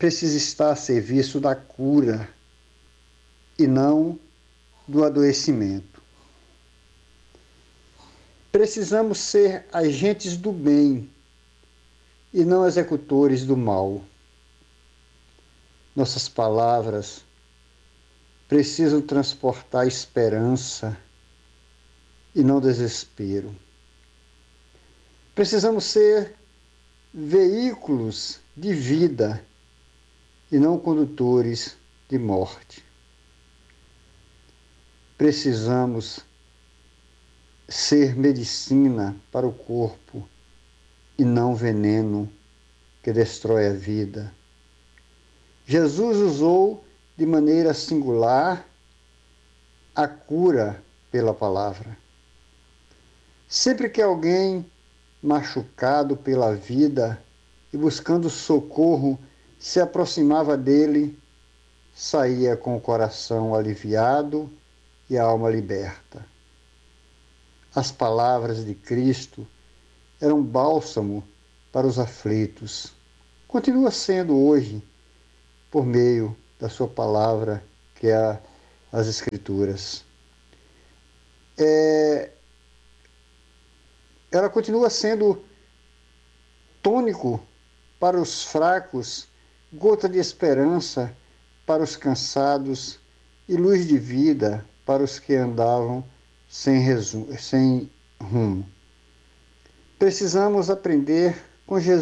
precisa estar a serviço da cura e não do adoecimento. Precisamos ser agentes do bem e não executores do mal. Nossas palavras precisam transportar esperança e não desespero. Precisamos ser veículos de vida e não condutores de morte. Precisamos ser medicina para o corpo e não veneno que destrói a vida. Jesus usou de maneira singular a cura pela palavra. Sempre que alguém machucado pela vida e buscando socorro se aproximava dele, saía com o coração aliviado e a alma liberta. As palavras de Cristo eram bálsamo para os aflitos. Continua sendo hoje, por meio da sua palavra, que é as Escrituras. Ela continua sendo tônico para os fracos, gota de esperança para os cansados e luz de vida para os que andavam sem rumo. Precisamos aprender com Jesus